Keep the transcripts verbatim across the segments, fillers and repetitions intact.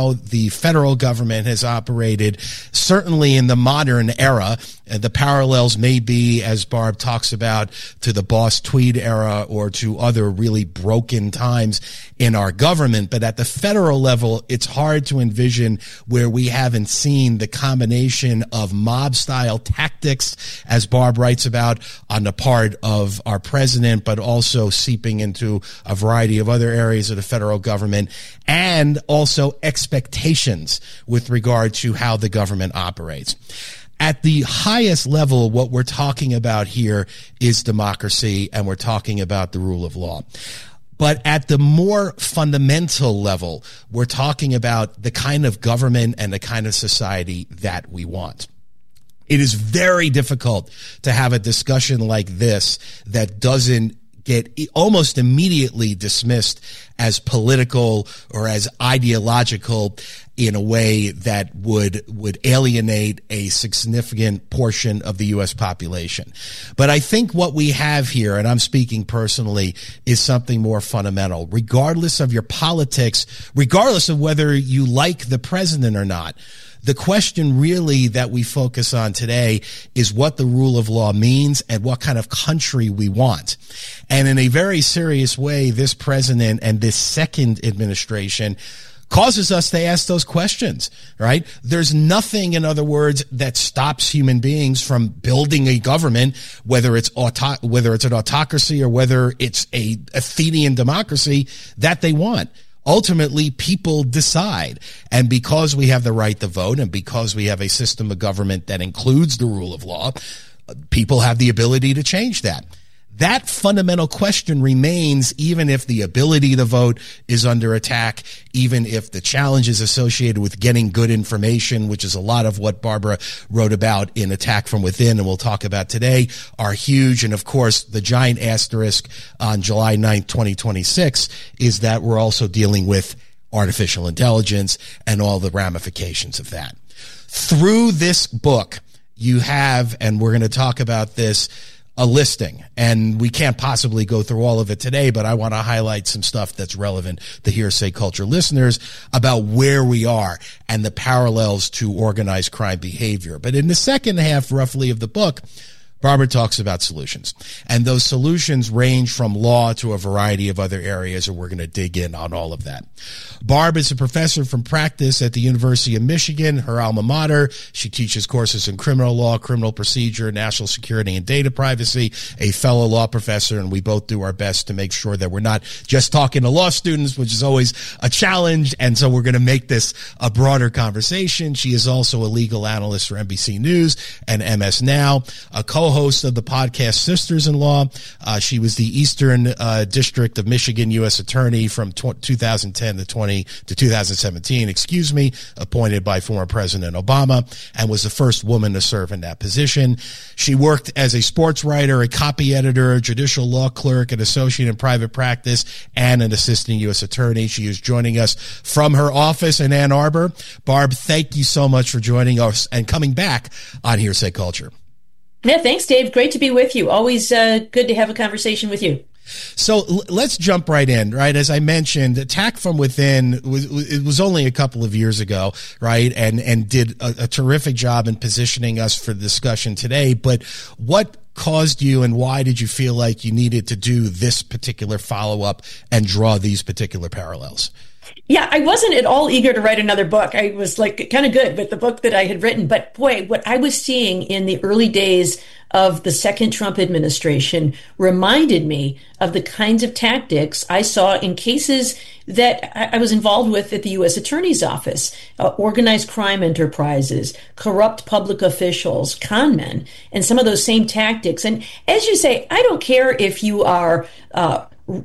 how the federal government has operated, certainly in the modern era. And the parallels may be, as Barb talks about, to the Boss Tweed era or to other really broken times in our government. But at the federal level, it's hard to envision where we haven't seen the combination of mob-style tactics, as Barb writes about, on the part of our president, but also seeping into a variety of other areas of the federal government, and also expectations with regard to how the government operates. At the highest level, what we're talking about here is democracy, and we're talking about the rule of law. But at the more fundamental level, we're talking about the kind of government and the kind of society that we want. It is very difficult to have a discussion like this that doesn't get almost immediately dismissed as political or as ideological in a way that would would alienate a significant portion of the U S population. But I think what we have here, and I'm speaking personally, is something more fundamental. Regardless of your politics, regardless of whether you like the president or not, the question really that we focus on today is what the rule of law means and what kind of country we want. And in a very serious way, this president and this second administration causes us to ask those questions, right? There's nothing, in other words, that stops human beings from building a government, whether it's auto- whether it's an autocracy or whether it's a Athenian democracy, that they want. Ultimately, people decide. And because we have the right to vote and because we have a system of government that includes the rule of law, people have the ability to change that. That fundamental question remains even if the ability to vote is under attack, even if the challenges associated with getting good information, which is a lot of what Barbara wrote about in Attack from Within, and we'll talk about today, are huge. And of course, the giant asterisk on July ninth, twenty twenty-six is that we're also dealing with artificial intelligence and all the ramifications of that. Through this book, you have, and we're going to talk about this, a listing, and we can't possibly go through all of it today, but I want to highlight some stuff that's relevant to Hearsay Culture listeners about where we are and the parallels to organized crime behavior. But in the second half, roughly, of the book, Barbara talks about solutions, and those solutions range from law to a variety of other areas, and we're going to dig in on all of that. Barb is a professor from practice at the University of Michigan, her alma mater. She teaches courses in criminal law, criminal procedure, national security, and data privacy, a fellow law professor, and we both do our best to make sure that we're not just talking to law students, which is always a challenge, and so we're going to make this a broader conversation. She is also a legal analyst for N B C News and M S Now, a co-host of the podcast Sisters-in-Law. Uh, she was the Eastern uh, District of Michigan U S Attorney from tw- two thousand ten to twenty to two thousand seventeen, excuse me, appointed by former President Obama, and was the first woman to serve in that position. She worked as a sports writer, a copy editor, a judicial law clerk, an associate in private practice, and an assistant U S attorney. She is joining us from her office in Ann Arbor. Barb, thank you so much for joining us and coming back on Hearsay Culture. Yeah, thanks, Dave. Great to be with you. Always uh, good to have a conversation with you. So l- let's jump right in, right? As I mentioned, Attack from Within was, it was only a couple of years ago, right? And, and did a, a terrific job in positioning us for the discussion today. But what caused you and why did you feel like you needed to do this particular follow-up and draw these particular parallels? Yeah, I wasn't at all eager to write another book. I was like kind of good with the book that I had written. But boy, what I was seeing in the early days of the second Trump administration reminded me of the kinds of tactics I saw in cases that I was involved with at the U S Attorney's Office, uh, organized crime enterprises, corrupt public officials, con men, and some of those same tactics. And as you say, I don't care if you are uh,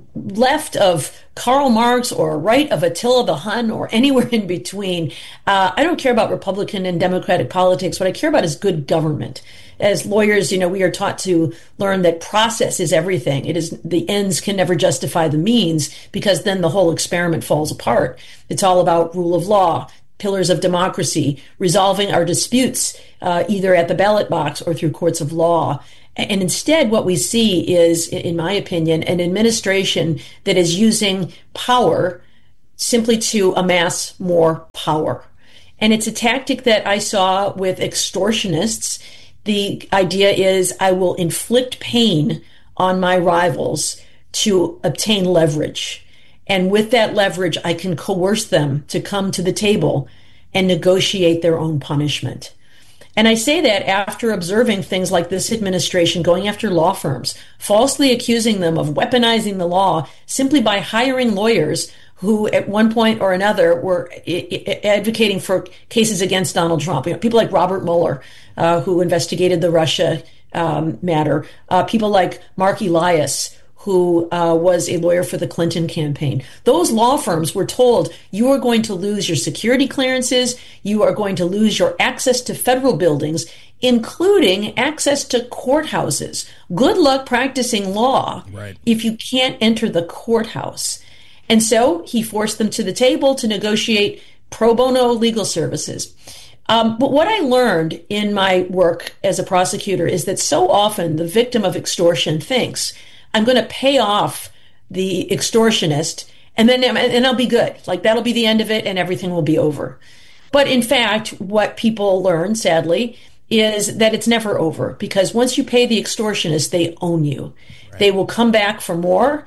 left of Karl Marx or right of Attila the Hun or anywhere in between. Uh, I don't care about Republican and Democratic politics. What I care about is good government. As lawyers, you know, we are taught to learn that process is everything. It is the ends can never justify the means, because then the whole experiment falls apart. It's all about rule of law, pillars of democracy, resolving our disputes uh, either at the ballot box or through courts of law. And instead, what we see is, in my opinion, an administration that is using power simply to amass more power. And it's a tactic that I saw with extortionists. The idea is I will inflict pain on my rivals to obtain leverage. And with that leverage, I can coerce them to come to the table and negotiate their own punishment. And I say that after observing things like this administration going after law firms, falsely accusing them of weaponizing the law simply by hiring lawyers who at one point or another were advocating for cases against Donald Trump. You know, people like Robert Mueller, uh, who investigated the Russia um, matter. Uh, people like Mark Elias, who uh, was a lawyer for the Clinton campaign. Those law firms were told, you are going to lose your security clearances, you are going to lose your access to federal buildings, including access to courthouses. Good luck practicing law right. if you can't enter the courthouse. And so he forced them to the table to negotiate pro bono legal services. Um, but what I learned in my work as a prosecutor is that so often the victim of extortion thinks, I'm going to pay off the extortionist and then and I'll be good. Like that'll be the end of it and everything will be over. But in fact, what people learn, sadly, is that it's never over, because once you pay the extortionist, they own you. Right. They will come back for more.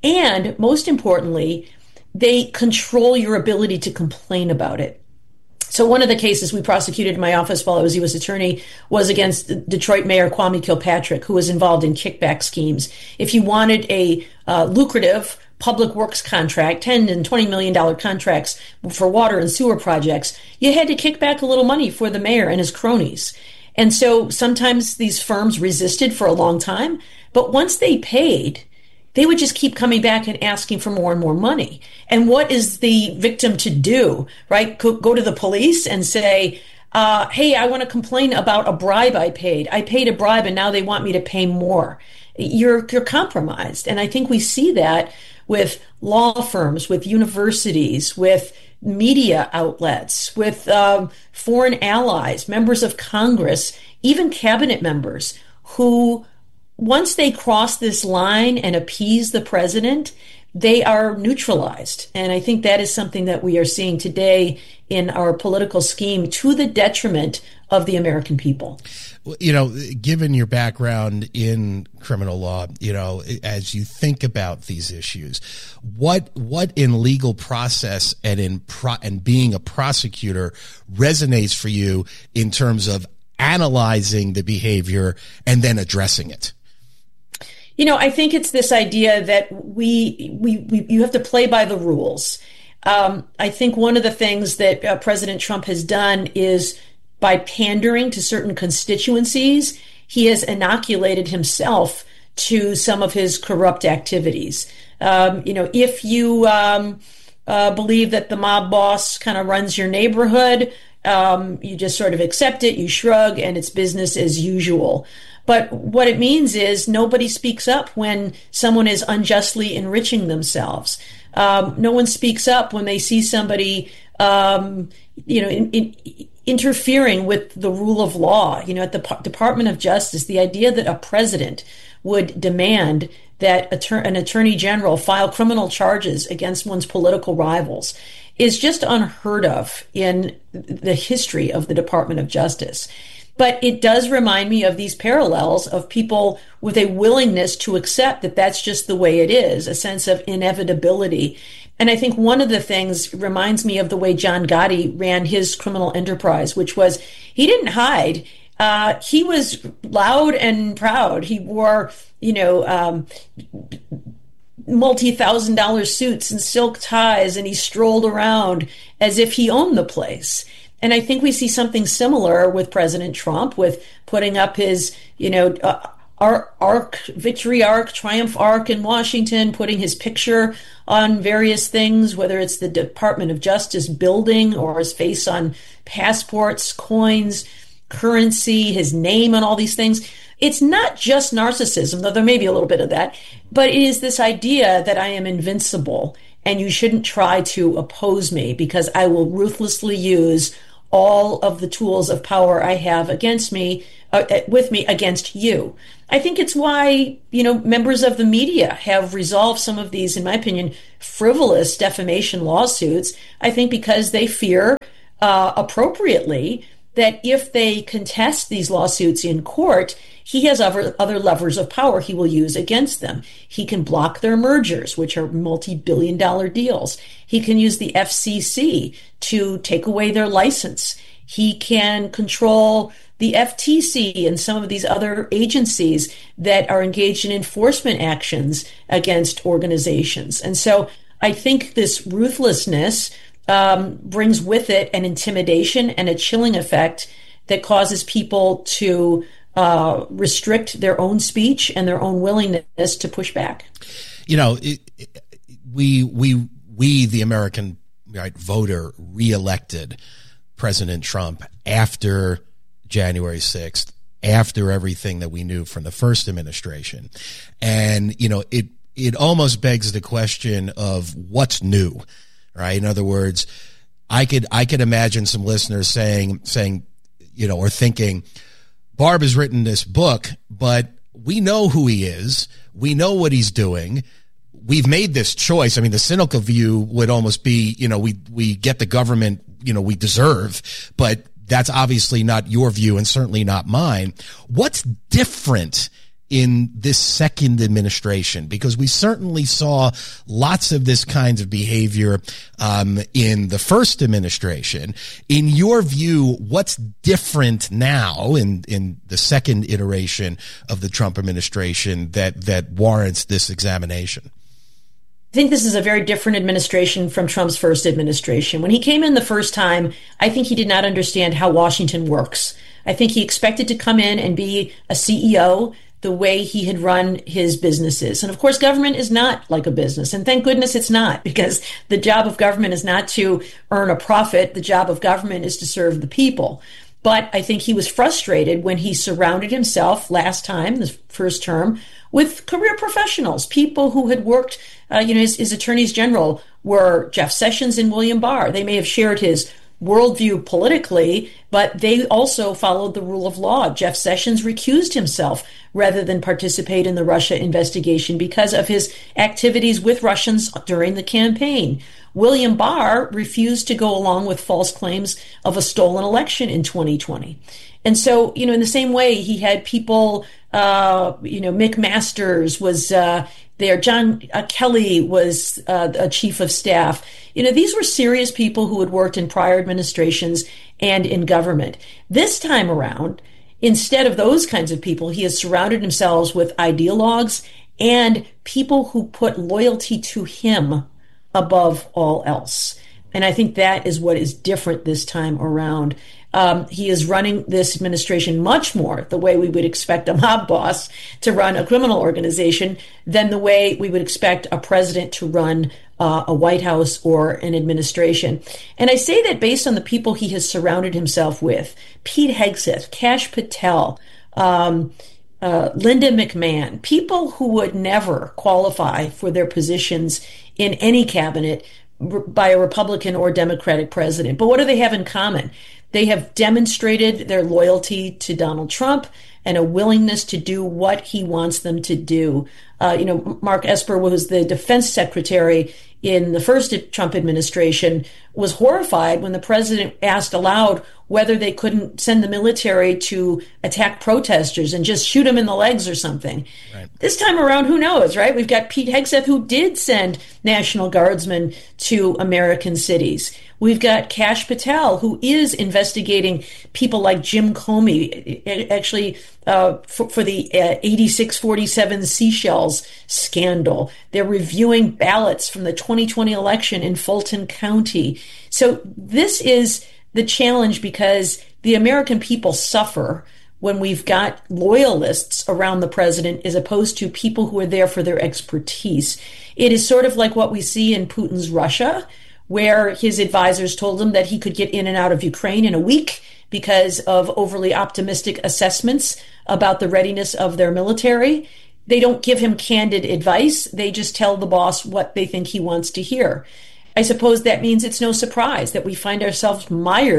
And most importantly, they control your ability to complain about it. So one of the cases we prosecuted in my office while I was U S attorney was against Detroit Mayor Kwame Kilpatrick, who was involved in kickback schemes. If you wanted a uh, lucrative public works contract, ten and twenty million dollars contracts for water and sewer projects, you had to kick back a little money for the mayor and his cronies. And so sometimes these firms resisted for a long time, but once they paid, they would just keep coming back and asking for more and more money. And what is the victim to do, right? Go to the police and say, uh, hey, I want to complain about a bribe I paid. I paid a bribe and now they want me to pay more. You're, you're compromised. And I think we see that with law firms, with universities, with media outlets, with um, foreign allies, members of Congress, even cabinet members who, once they cross this line and appease the president, they are neutralized. And I think that is something that we are seeing today in our political scheme to the detriment of the American people. You know, given your background in criminal law, you know, as you think about these issues, what what in legal process and in pro- and being a prosecutor resonates for you in terms of analyzing the behavior and then addressing it? You know, I think it's this idea that we, we, we you have to play by the rules. Um, I think one of the things that uh, President Trump has done is by pandering to certain constituencies, he has inoculated himself to some of his corrupt activities. Um, you know, if you um, uh, believe that the mob boss kind of runs your neighborhood, um, you just sort of accept it, you shrug, and it's business as usual. But what it means is nobody speaks up when someone is unjustly enriching themselves. Um, no one speaks up when they see somebody, um, you know, in, in, interfering with the rule of law. You know, at the P- Department of Justice, the idea that a president would demand that attor- an attorney general file criminal charges against one's political rivals is just unheard of in the history of the Department of Justice. But it does remind me of these parallels of people with a willingness to accept that that's just the way it is, a sense of inevitability. And I think one of the things reminds me of the way John Gotti ran his criminal enterprise, which was he didn't hide. Uh, he was loud and proud. He wore, you know, um, multi-thousand dollar suits and silk ties, and he strolled around as if he owned the place. And I think we see something similar with President Trump, with putting up his, you know, uh, arc, victory arc, triumph arc in Washington, putting his picture on various things, whether it's the Department of Justice building or his face on passports, coins, currency, his name on all these things. It's not just narcissism, though there may be a little bit of that, but it is this idea that I am invincible and you shouldn't try to oppose me because I will ruthlessly use all of the tools of power I have against me, uh, with me against you. I think it's why, you know, members of the media have resolved some of these, in my opinion, frivolous defamation lawsuits. I think because they fear, uh, appropriately, that if they contest these lawsuits in court, he has other, other levers of power he will use against them. He can block their mergers, which are multi-billion dollar deals. He can use the F C C to take away their license. He can control the F T C and some of these other agencies that are engaged in enforcement actions against organizations. And so I think this ruthlessness um, brings with it an intimidation and a chilling effect that causes people to uh, restrict their own speech and their own willingness to push back. You know, it, it, we we we the American right voter reelected President Trump after January sixth, after everything that we knew from the first administration. And, you know, it, it almost begs the question of what's new, right? In other words, I could, I could imagine some listeners saying, saying, you know, or thinking, Barb has written this book, but we know who he is. We know what he's doing. We've made this choice. I mean, the cynical view would almost be, you know, we, we get the government, you know, we deserve, but that's obviously not your view and certainly not mine. What's different in this second administration? Because we certainly saw lots of this kind of behavior um, in the first administration. In your view, what's different now in, in the second iteration of the Trump administration that, that warrants this examination? I think this is a very different administration from Trump's first administration. When he came in the first time, I think he did not understand how Washington works. I think he expected to come in and be a C E O the way he had run his businesses. And of course, government is not like a business. And thank goodness it's not, because the job of government is not to earn a profit. The job of government is to serve the people. But I think he was frustrated when he surrounded himself last time, the first term, with career professionals, people who had worked, uh, you know, his, his attorneys general were Jeff Sessions and William Barr. They may have shared his worldview politically, but they also followed the rule of law. Jeff Sessions recused himself rather than participate in the Russia investigation because of his activities with Russians during the campaign. William Barr refused to go along with false claims of a stolen election in twenty twenty. And so, you know, in the same way, he had people, uh, you know, Mick Masters was uh, there. John uh, Kelly was uh, a chief of staff. You know, these were serious people who had worked in prior administrations and in government. This time around, instead of those kinds of people, he has surrounded himself with ideologues and people who put loyalty to him above all else. And I think that is what is different this time around. Um, he is running this administration much more the way we would expect a mob boss to run a criminal organization than the way we would expect a president to run uh, a White House or an administration. And I say that based on the people he has surrounded himself with. Pete Hegseth, Kash Patel, um, uh, Linda McMahon, people who would never qualify for their positions in any cabinet by a Republican or Democratic president. But what do they have in common? They have demonstrated their loyalty to Donald Trump and a willingness to do what he wants them to do. Uh, you know, Mark Esper was the defense secretary in the first Trump administration, was horrified when the president asked aloud whether they couldn't send the military to attack protesters and just shoot them in the legs or something. Right. This time around, who knows, right? We've got Pete Hegseth, who did send National Guardsmen to American cities. We've got Kash Patel, who is investigating people like Jim Comey, actually uh, for, for the uh, eighty-six forty-seven Seychelles scandal. They're reviewing ballots from the twenty twenty election in Fulton County. So this is the challenge, because the American people suffer when we've got loyalists around the president as opposed to people who are there for their expertise. It is sort of like what we see in Putin's Russia, where his advisors told him that he could get in and out of Ukraine in a week because of overly optimistic assessments about the readiness of their military. They don't give him candid advice. They just tell the boss what they think he wants to hear. I suppose that means it's no surprise that we find ourselves mired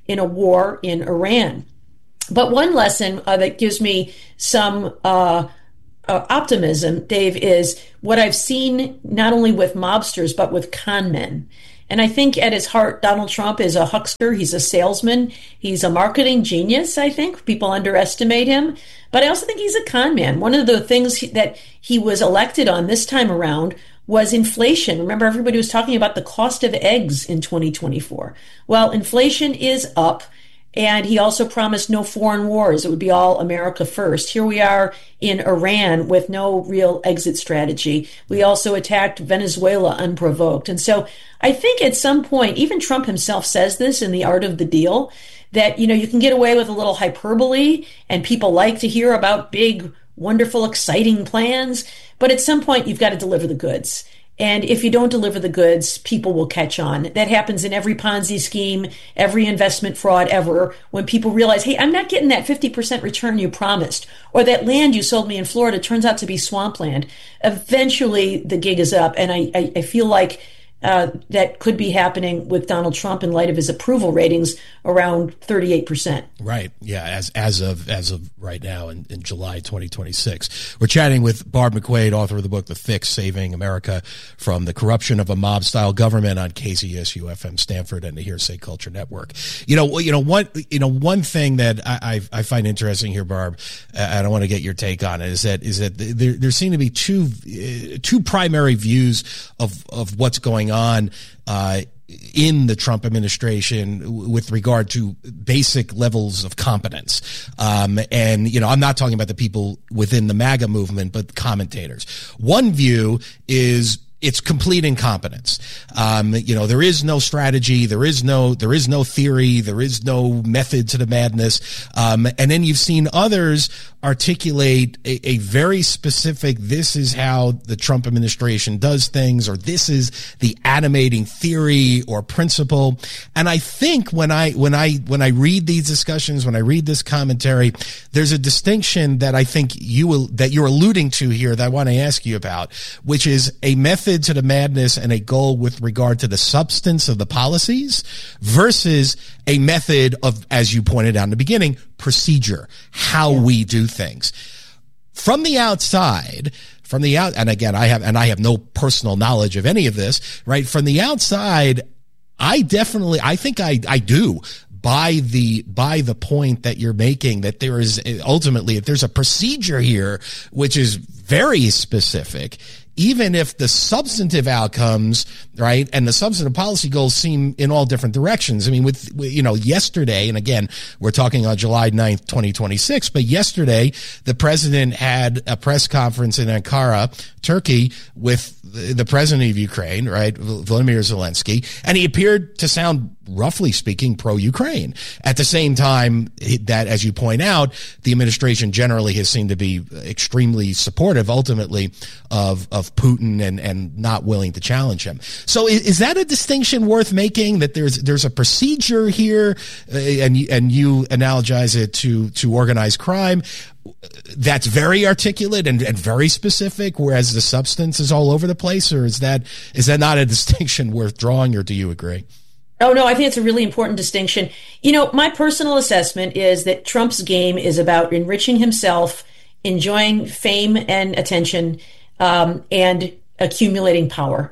in a war in Iran. But one lesson uh, that gives me some uh, uh, optimism, Dave, is what I've seen not only with mobsters, but with con men. And I think at his heart, Donald Trump is a huckster. He's a salesman. He's a marketing genius, I think. People underestimate him. But I also think he's a con man. One of the things that he was elected on this time around was inflation. Remember, everybody was talking about the cost of eggs in twenty twenty-four. Well, inflation is up. And he also promised no foreign wars. It would be all America first. Here we are in Iran with no real exit strategy. We also attacked Venezuela unprovoked. And so I think at some point, even Trump himself says this in The Art of the Deal, that, you know, you can get away with a little hyperbole and people like to hear about big, wonderful, exciting plans. But at some point, you've got to deliver the goods. And if you don't deliver the goods, people will catch on. That happens in every Ponzi scheme, every investment fraud ever, when people realize, hey, I'm not getting that fifty percent return you promised, or that land you sold me in Florida turns out to be swampland. Eventually, the gig is up. And I, I, I feel like uh, that could be happening with Donald Trump in light of his approval ratings around thirty-eight percent. Right. Yeah. As as of as of right now in, in July twenty twenty-six. We're chatting with Barb McQuade, author of the book The Fix, Saving America from the Corruption of a Mob-Style Government, on K Z S U F M Stanford and the Hearsay Culture Network. You know, you know one you know one thing that I I, I find interesting here, Barb, uh, and I want to get your take on it, is that is that there there seem to be two uh, two primary views of of what's going on uh, in the Trump administration with regard to basic levels of competence. Um, and, you know, I'm not talking about the people within the MAGA movement, but commentators. One view is it's complete incompetence. Um, you know, there is no strategy. There is no, there is no theory. There is no method to the madness. Um, and then you've seen others articulate a, a very specific, this is how the Trump administration does things, or this is the animating theory or principle. And I think when I, when I, when I read these discussions, when I read this commentary, there's a distinction that I think you will, that you're alluding to here that I want to ask you about, which is a method to the madness and a goal with regard to the substance of the policies versus a method of, as you pointed out in the beginning, procedure, how yeah. we do things. From the outside, from the out, and again, I have, and I have no personal knowledge of any of this, right? From the outside, I definitely, I think I, I do. By the, by the point that you're making, that there is ultimately, if there's a procedure here, which is very specific, even if the substantive outcomes, right, and the substantive policy goals seem in all different directions. I mean, with, you know, yesterday, and again, we're talking on July ninth, twenty twenty-six, but yesterday, the president had a press conference in Ankara, Turkey, with the president of Ukraine, right, Volodymyr Zelensky, and he appeared to sound, roughly speaking, pro-Ukraine. At the same time, that, as you point out, the administration generally has seemed to be extremely supportive, ultimately, of, of Putin and, and not willing to challenge him. So is, is that a distinction worth making, that there's, there's a procedure here, uh, and, and you analogize it to, to organized crime, that's very articulate and, and very specific, whereas the substance is all over the place? Or is that, is that not a distinction worth drawing, or do you agree? Oh, no, I think it's a really important distinction. You know, my personal assessment is that Trump's game is about enriching himself, enjoying fame and attention, um, and accumulating power.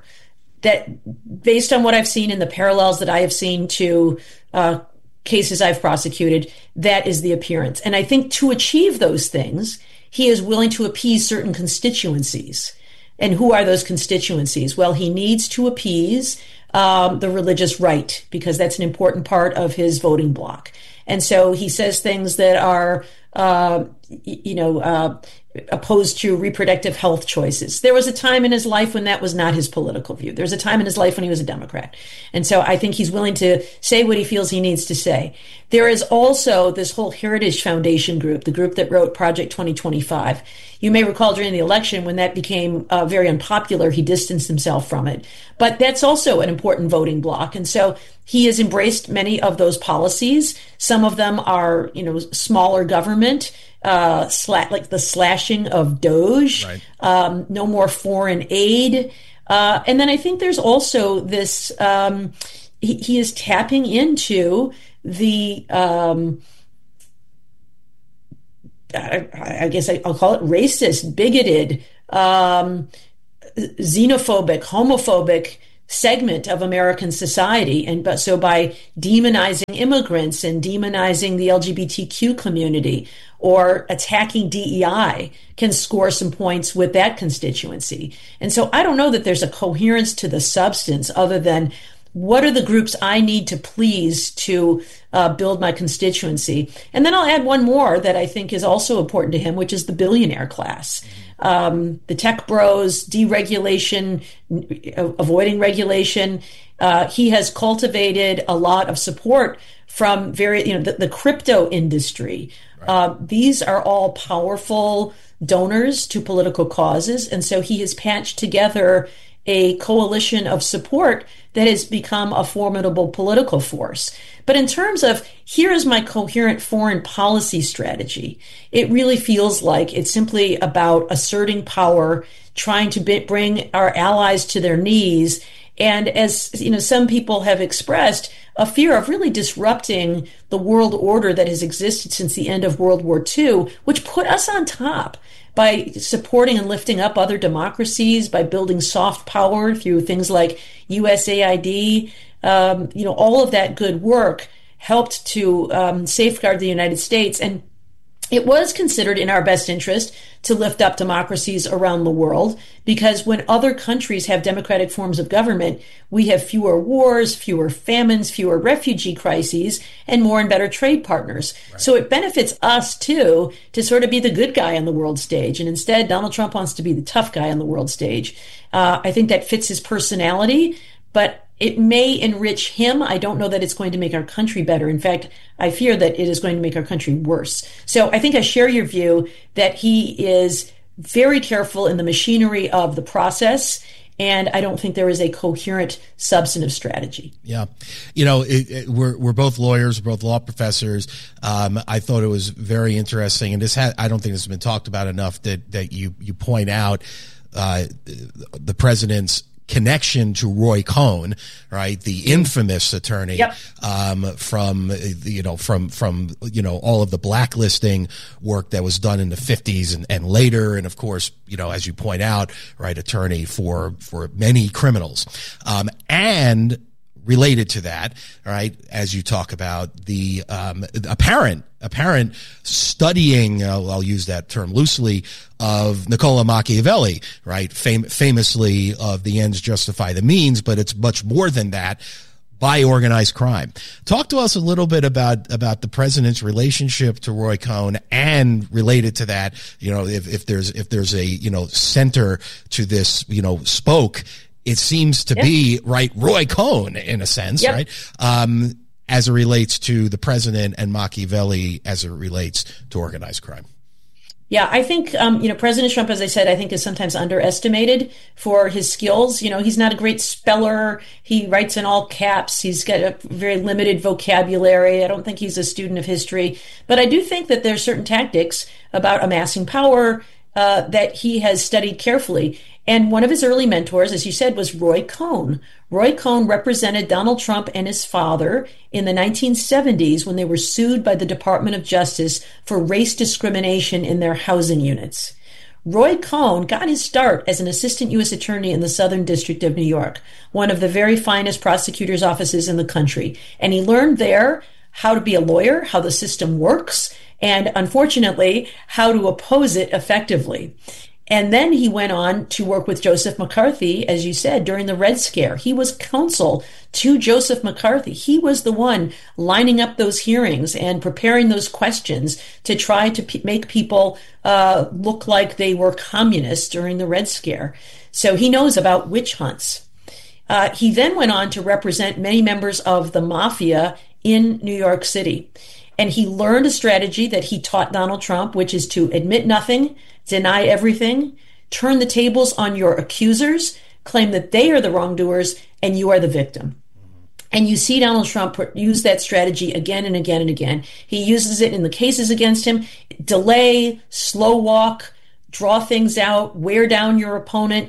That, based on what I've seen and the parallels that I have seen to uh, cases I've prosecuted, that is the appearance. And I think to achieve those things, he is willing to appease certain constituencies. And who are those constituencies? Well, he needs to appease um, the religious right, because that's an important part of his voting bloc. And so he says things that are, uh, you know, uh, opposed to reproductive health choices. There was a time in his life when that was not his political view. There was a time in his life when he was a Democrat. And so I think he's willing to say what he feels he needs to say. There is also this whole Heritage Foundation group, the group that wrote Project twenty twenty-five. You may recall during the election when that became uh, very unpopular, he distanced himself from it. But that's also an important voting bloc. And so he has embraced many of those policies. Some of them are, you know, smaller government, uh, sla- like the slashing of Doge, right. um, no more foreign aid. Uh, and then I think there's also this, um, he, he is tapping into the, um, I, I guess I'll call it racist, bigoted, um, xenophobic, homophobic segment of American society. And but so by demonizing immigrants and demonizing the L G B T Q community or attacking D E I can score some points with that constituency. And so I don't know that there's a coherence to the substance other than what are the groups I need to please to uh, build my constituency? And then I'll add one more that I think is also important to him, which is the billionaire class. Um, the tech bros, deregulation, avoiding regulation. Uh, he has cultivated a lot of support from very, you know, the, the crypto industry. Right. Uh, these are all powerful donors to political causes. And so he has patched together a coalition of support that has become a formidable political force. But in terms of, here is my coherent foreign policy strategy, it really feels like it's simply about asserting power, trying to be, bring our allies to their knees, and as you know, some people have expressed a fear of really disrupting the world order that has existed since the end of World War Two, which put us on top by supporting and lifting up other democracies, by building soft power through things like U S A I D. Um, you know, all of that good work helped to um, safeguard the United States. And it was considered in our best interest to lift up democracies around the world, because when other countries have democratic forms of government, we have fewer wars, fewer famines, fewer refugee crises, and more and better trade partners. Right. So it benefits us, too, to sort of be the good guy on the world stage. And instead, Donald Trump wants to be the tough guy on the world stage. Uh, I think that fits his personality, but it may enrich him. I don't know that it's going to make our country better. In fact, I fear that it is going to make our country worse. So I think I share your view that he is very careful in the machinery of the process, and I don't think there is a coherent substantive strategy. Yeah. You know, it, it, we're we're both lawyers, we're both law professors. Um, I thought it was very interesting, and this ha- I don't think this has been talked about enough, that, that you, you point out uh, the president's connection to Roy Cohn, right? The infamous attorney, yep. um, from, you know, from, from, you know, all of the blacklisting work that was done in the fifties and, and later. And of course, you know, as you point out, right, attorney for, for many criminals. Um, and related to that, right, as you talk about the, um, apparent, apparent studying, uh, I'll use that term loosely, of Niccolo Machiavelli, right, Fam- famously of the ends justify the means, but it's much more than that, by organized crime. Talk to us a little bit about, about the president's relationship to Roy Cohn, and related to that, you know, if, if there's, if there's a, you know, center to this, you know, spoke, it seems to yep. be, right, Roy Cohn in a sense, yep. right, um, as it relates to the president, and Machiavelli as it relates to organized crime. Yeah, I think, um, you know, President Trump, as I said, I think is sometimes underestimated for his skills. You know, he's not a great speller. He writes in all caps. He's got a very limited vocabulary. I don't think he's a student of history. But I do think that there's certain tactics about amassing power uh, that he has studied carefully. And one of his early mentors, as you said, was Roy Cohn. Roy Cohn represented Donald Trump and his father in the nineteen seventies when they were sued by the Department of Justice for race discrimination in their housing units. Roy Cohn got his start as an assistant U S attorney in the Southern District of New York, one of the very finest prosecutors' offices in the country. And he learned there how to be a lawyer, how the system works, and unfortunately, how to oppose it effectively. And then he went on to work with Joseph McCarthy, as you said, during the Red Scare. He was counsel to Joseph McCarthy. He was the one lining up those hearings and preparing those questions to try to p- make people uh, look like they were communists during the Red Scare. So he knows about witch hunts. Uh, he then went on to represent many members of the mafia in New York City. And he learned a strategy that he taught Donald Trump, which is to admit nothing, deny everything, turn the tables on your accusers, claim that they are the wrongdoers, and you are the victim. And you see Donald Trump use that strategy again and again and again. He uses it in the cases against him. Delay, slow walk, draw things out, wear down your opponent.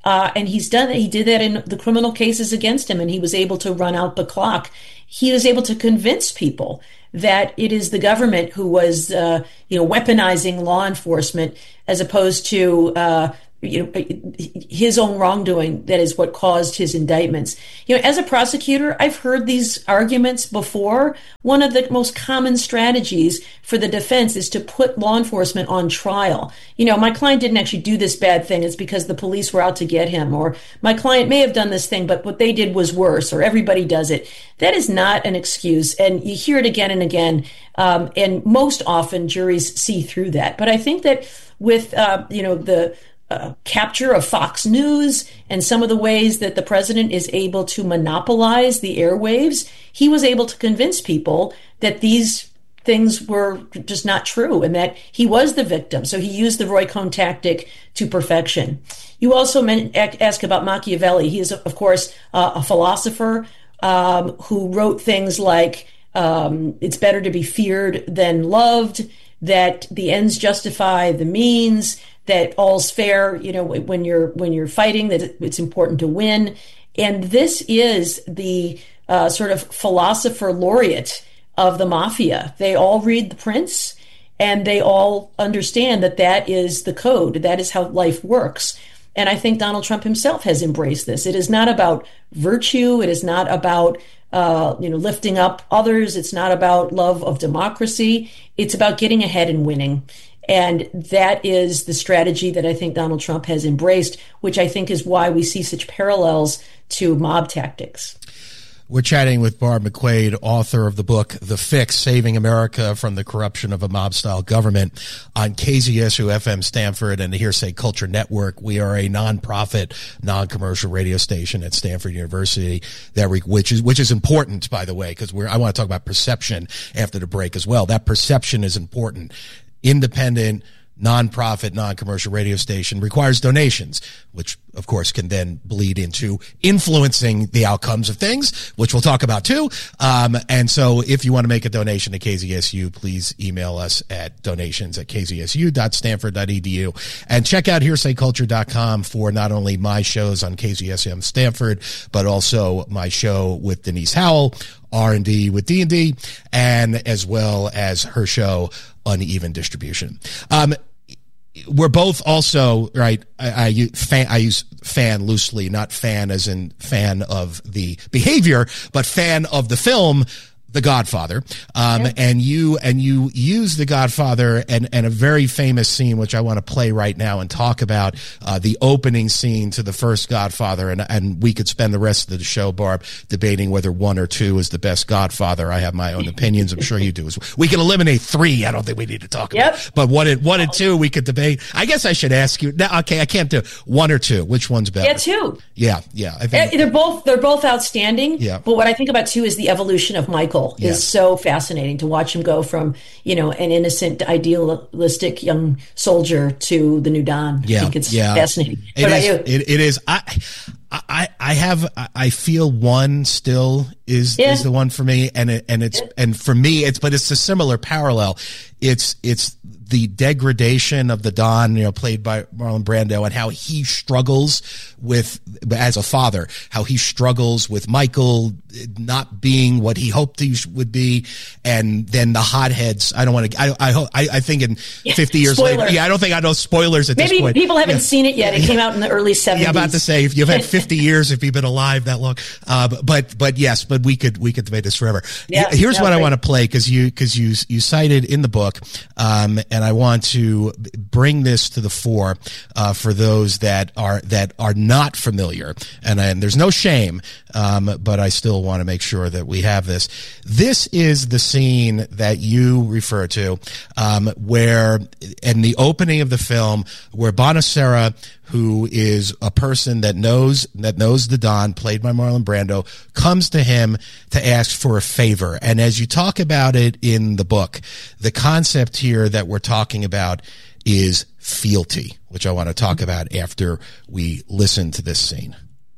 Uh, and he's done He did that in the criminal cases against him, and he was able to run out the clock. He was able to convince people that it is the government who was, uh, you know, weaponizing law enforcement as opposed to, uh, you know, his own wrongdoing that is what caused his indictments. You know, as a prosecutor, I've heard these arguments before. One of the most common strategies for the defense is to put law enforcement on trial. You know, my client didn't actually do this bad thing. It's because the police were out to get him. Or my client may have done this thing, but what they did was worse. Or everybody does it. That is not an excuse. And you hear it again and again. Um, and most often juries see through that. But I think that with, uh, you know, the Uh, capture of Fox News and some of the ways that the president is able to monopolize the airwaves, he was able to convince people that these things were just not true and that he was the victim. So he used the Roy Cohn tactic to perfection. You also men- ask about Machiavelli. He is, of course, uh, a philosopher um, who wrote things like, um, it's better to be feared than loved, that the ends justify the means, that all's fair, you know, when you're when you're fighting, that it's important to win. And this is the uh, sort of philosopher laureate of the mafia. They all read The Prince, and they all understand that that is the code. That is how life works. And I think Donald Trump himself has embraced this. It is not about virtue. It is not about uh, you know, lifting up others. It's not about love of democracy. It's about getting ahead and winning. And that is the strategy that I think Donald Trump has embraced, which I think is why we see such parallels to mob tactics. We're chatting with Barb McQuade, author of the book, The Fix, Saving America from the Corruption of a Mob-Style Government, on K Z S U F M Stanford and the Hearsay Culture Network. We are a nonprofit, non-commercial radio station at Stanford University, that we, which is which is important, by the way, because we're I want to talk about perception after the break as well. That perception is important. Independent, nonprofit, non-commercial radio station requires donations, which of course can then bleed into influencing the outcomes of things, which we'll talk about too. Um, and so if you want to make a donation to K Z S U, please email us at donations at k z s u dot stanford dot e d u, and check out hearsay culture dot com for not only my shows on K Z S M Stanford, but also my show with Denise Howell, R and D with D and D, and as well as her show Uneven Distribution. Um, we're both also, right, I, I, use fan, I use fan loosely, not fan as in fan of the behavior, but fan of the film, The Godfather. Um, yeah. and you, and you use The Godfather and, and a very famous scene, which I want to play right now and talk about, uh, the opening scene to the first Godfather. And, and we could spend the rest of the show, Barb, debating whether one or two is the best Godfather. I have my own opinions. I'm sure you do. We can eliminate three. I don't think we need to talk yep. about, but one and, one and two we could debate. I guess I should ask you now. Okay. I can't do one or two. Which one's better? Yeah, two. Yeah. Yeah. I think they're both, they're both outstanding. Yeah. But what I think about two is the evolution of Michael. Yes. Is so fascinating to watch him go from, you know, an innocent, idealistic young soldier to the new Don. Yeah, I think it's yeah. fascinating. It what is, about you? It, it is. I, I, I have. I feel one still is yeah. is the one for me, and it, and it's yeah. and for me, it's but it's a similar parallel. It's it's the degradation of the Don, you know, played by Marlon Brando, and how he struggles with, as a father, how he struggles with Michael not being what he hoped he would be, and then the hotheads. I don't want to. I I hope. I, I think in yeah. fifty years Spoiler. later. Yeah, I don't think I know spoilers at Maybe this point. Maybe people haven't yeah. seen it yet. It came out in the early seventies. Yeah, about to say if you've had fifty years if you've been alive that long. Uh, but but yes, but we could we could debate this forever. Yeah, Here's no, what great. I want to play because you because you you cited in the book, um, and I want to bring this to the fore uh, for those that are that are not familiar, and and there's no shame, um, but I still want to make sure that we have this. This is the scene that you refer to, um, where in the opening of the film, where Bonacera, who is a person that knows that knows the Don, played by Marlon Brando, comes to him to ask for a favor. And as you talk about it in the book, the concept here that we're talking about is fealty, which I want to talk about after we listen to this scene.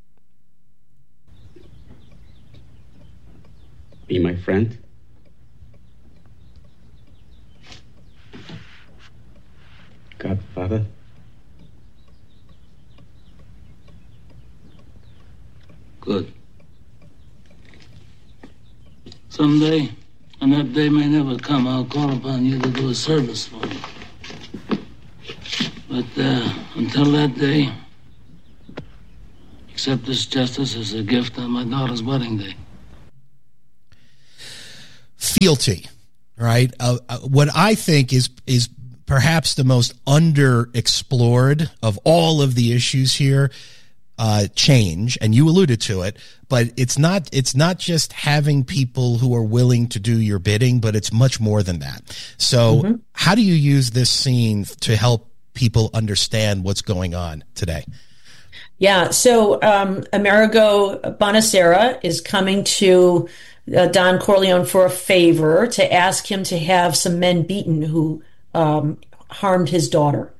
Be my friend. Godfather. Good. Someday, and that day may never come, I'll call upon you to do a service for me. But uh, until that day, accept this justice as a gift on my daughter's wedding day. Fealty, right? Uh, uh, what I think is is perhaps the most underexplored of all of the issues here. Uh, change, and you alluded to it, but it's not, it's not just having people who are willing to do your bidding, but it's much more than that. So mm-hmm. How do you use this scene to help people understand what's going on today? Yeah. So, um, Amerigo Bonasera is coming to uh, Don Corleone for a favor, to ask him to have some men beaten who, um, harmed his daughter.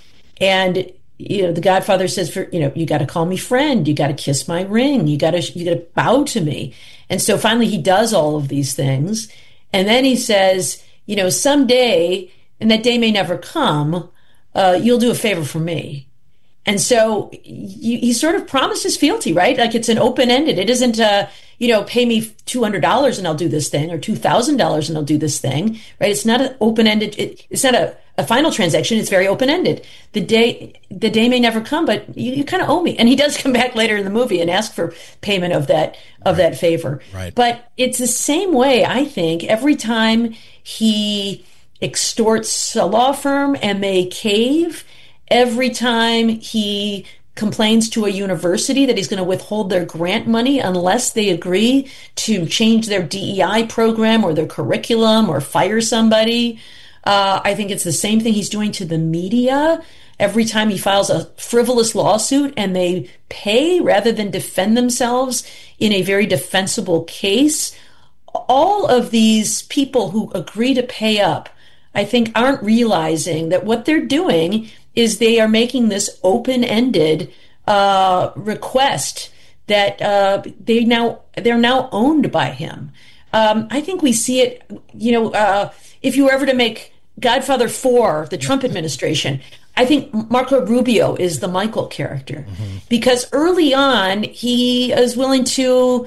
And you know, the Godfather says, for, you know, you got to call me friend. You got to kiss my ring. You got to, you got to bow to me. And so finally he does all of these things. And then he says, you know, someday, and that day may never come, uh, you'll do a favor for me. And so he, he sort of promises fealty, right? Like it's an open-ended. It isn't, uh, you know, pay me two hundred dollars and I'll do this thing, or two thousand dollars and I'll do this thing, right? It's not an open-ended. It, it's not a, a final transaction. It's very open-ended. The day, the day may never come, but you, you kind of owe me. And he does come back later in the movie and ask for payment of that, of right. that favor. Right. But it's the same way, I think, every time he extorts a law firm and they cave, every time he complains to a university that he's going to withhold their grant money unless they agree to change their D E I program or their curriculum or fire somebody. Uh, I think it's the same thing he's doing to the media. Every time he files a frivolous lawsuit and they pay rather than defend themselves in a very defensible case, all of these people who agree to pay up, I think, aren't realizing that what they're doing is they are making this open-ended uh, request that uh, they now they're now owned by him. Um, I think we see it. You know, uh, if you were ever to make Godfather four, the Trump administration, I think Marco Rubio is the Michael character, mm-hmm. because early on he is willing to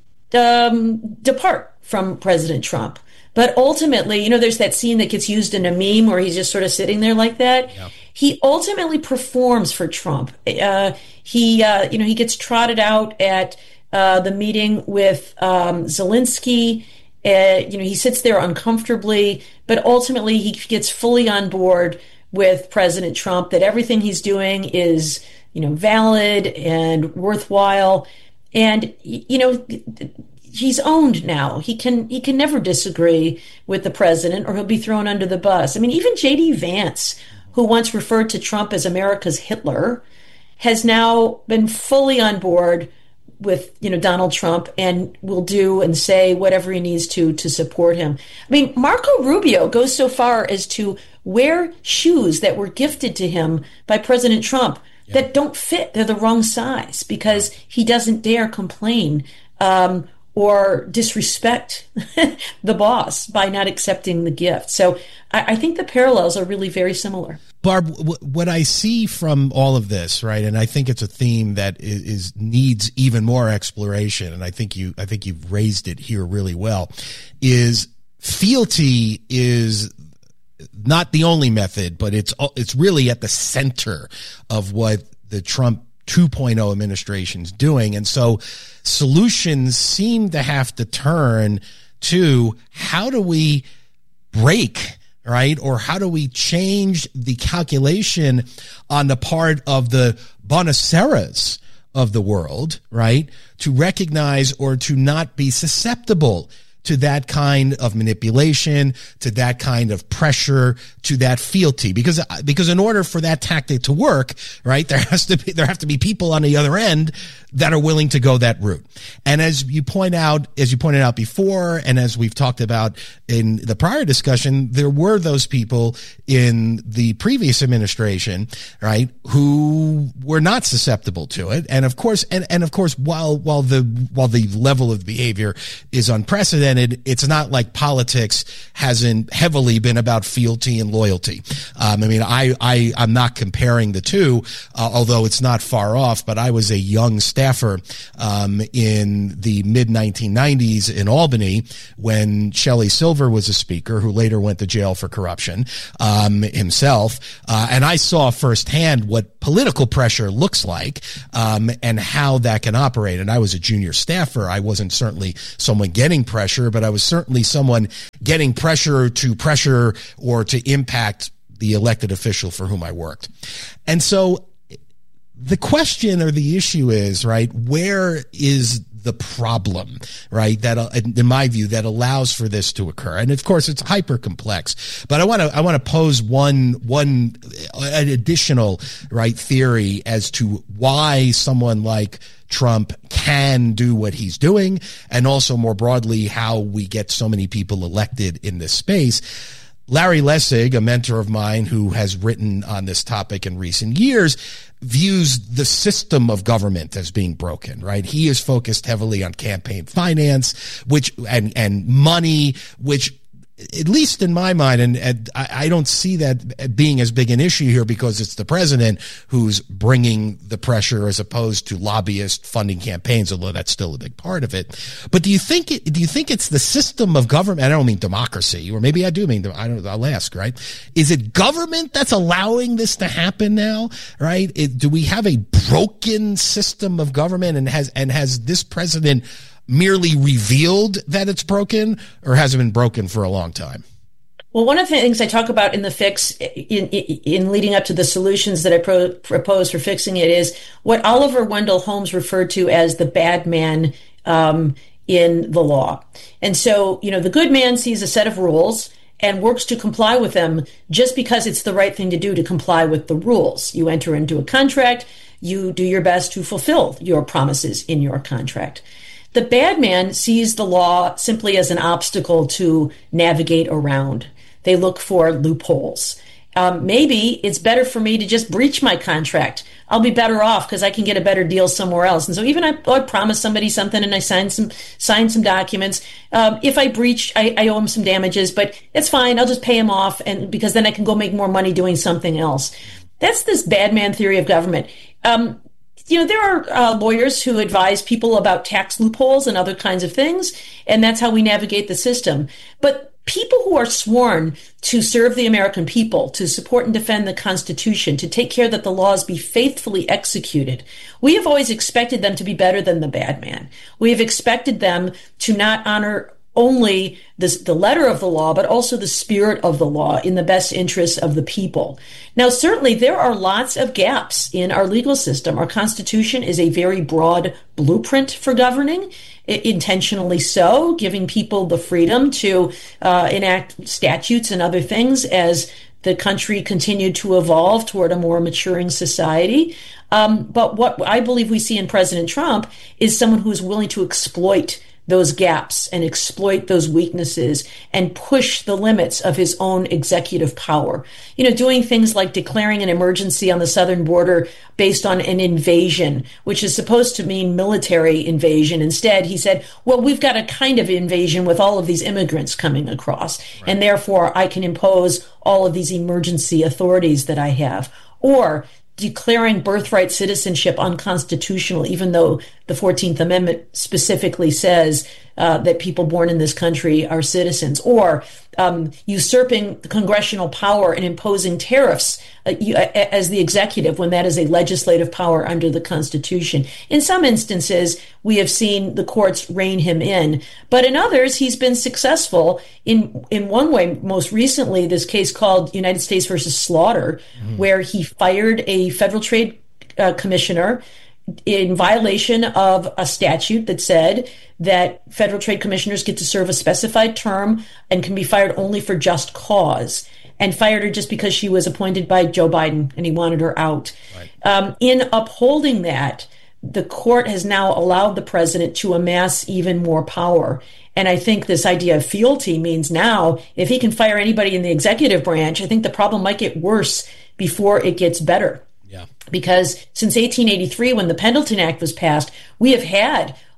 um, depart from President Trump. But ultimately, you know, there's that scene that gets used in a meme where he's just sort of sitting there like that. Yeah. He ultimately performs for Trump. Uh, he, uh, you know, he gets trotted out at uh, the meeting with um, Zelensky. Uh, you know, he sits there uncomfortably, but ultimately he gets fully on board with President Trump, that everything he's doing is, you know, valid and worthwhile. And, you know, he's owned now. He can he can never disagree with the president or he'll be thrown under the bus. I mean, even J D Vance, who once referred to Trump as America's Hitler, has now been fully on board with, you know, Donald Trump and will do and say whatever he needs to to support him. I mean, Marco Rubio goes so far as to wear shoes that were gifted to him by President Trump yeah. that don't fit. They're the wrong size because he doesn't dare complain um, or disrespect the boss by not accepting the gift. So I, I think the parallels are really very similar. Barb, w- what I see from all of this, right, and I think it's a theme that is, is needs even more exploration, and I think you, I think you've raised it here really well, is fealty is not the only method, but it's it's really at the center of what the Trump two point oh administration's doing. And so solutions seem to have to turn to how do we break, right? Or how do we change the calculation on the part of the Bonaseras of the world, right? To recognize or to not be susceptible to that kind of manipulation, to that kind of pressure, to that fealty. Because, because in order for that tactic to work, right, there has to be, there have to be people on the other end that are willing to go that route. And as you point out, as you pointed out before, and as we've talked about in the prior discussion, there were those people in the previous administration, right, who were not susceptible to it. And of course, and, and of course, while, while the, while the level of behavior is unprecedented, represented, it's not like politics hasn't heavily been about fealty and loyalty. Um, I mean, I, I, I'm not comparing the two, uh, although it's not far off, but I was a young staffer, um, in the mid nineteen nineties in Albany when Shelley Silver was a speaker who later went to jail for corruption, um, himself. Uh, and I saw firsthand what political pressure looks like, um, and how that can operate. And I was a junior staffer. I wasn't certainly someone getting pressure, but I was certainly someone getting pressure to pressure or to impact the elected official for whom I worked. And so the question or the issue is, right, where is the problem, right, that, in my view, that allows for this to occur? And of course, it's hyper complex, but I want to, I want to pose one, one, an additional, right, theory as to why someone like Trump can do what he's doing, and also more broadly, how we get so many people elected in this space. Larry Lessig, a mentor of mine who has written on this topic in recent years, views the system of government as being broken, right? He is focused heavily on campaign finance, which, and, and money, which, at least in my mind, and, and I, I don't see that being as big an issue here because it's the president who's bringing the pressure as opposed to lobbyists funding campaigns, although that's still a big part of it. But do you think it, do you think it's the system of government? I don't mean democracy, or maybe I do mean, I don't, I'll ask, right? Is it government that's allowing this to happen now, right? It, do we have a broken system of government, and has, and has this president merely revealed that it's broken, or has it been broken for a long time? Well, one of the things I talk about in the fix, in, in, in leading up to the solutions that I pro, propose for fixing it, is what Oliver Wendell Holmes referred to as the bad man um, in the law. And so, you know, the good man sees a set of rules and works to comply with them just because it's the right thing to do to comply with the rules. You enter into a contract, you do your best to fulfill your promises in your contract. The bad man sees the law simply as an obstacle to navigate around. They look for loopholes. Um, maybe it's better for me to just breach my contract. I'll be better off because I can get a better deal somewhere else. And so even I, I promise somebody something and I sign some sign some documents. Um, if I breach, I, I owe him some damages, but it's fine. I'll just pay him off, and because then I can go make more money doing something else. That's this bad man theory of government. Um, You know, there are uh, lawyers who advise people about tax loopholes and other kinds of things, and that's how we navigate the system. But people who are sworn to serve the American people, to support and defend the Constitution, to take care that the laws be faithfully executed, we have always expected them to be better than the bad man. We have expected them to not honor only this, the letter of the law, but also the spirit of the law in the best interests of the people. Now, certainly there are lots of gaps in our legal system. Our Constitution is a very broad blueprint for governing, intentionally so, giving people the freedom to uh, enact statutes and other things as the country continued to evolve toward a more maturing society. Um, but what I believe we see in President Trump is someone who is willing to exploit those gaps and exploit those weaknesses and push the limits of his own executive power. You know, doing things like declaring an emergency on the southern border based on an invasion, which is supposed to mean military invasion. Instead, he said, well, we've got a kind of invasion with all of these immigrants coming across, right, and therefore I can impose all of these emergency authorities that I have. Or declaring birthright citizenship unconstitutional, even though the fourteenth Amendment specifically says uh, that people born in this country are citizens, or um, usurping the congressional power and imposing tariffs uh, you, uh, as the executive when that is a legislative power under the Constitution. In some instances, we have seen the courts rein him in, but in others, he's been successful. In in one way, most recently, this case called United States versus Slaughter, mm-hmm. where he fired a federal trade uh, commissioner in violation of a statute that said that federal trade commissioners get to serve a specified term and can be fired only for just cause, and fired her just because she was appointed by Joe Biden and he wanted her out. Right. Um, in upholding that, the court has now allowed the president to amass even more power. And I think this idea of fealty means now, if he can fire anybody in the executive branch, I think the problem might get worse before it gets better. Yeah. Because since eighteen eighty-three, when the Pendleton Act was passed, we have had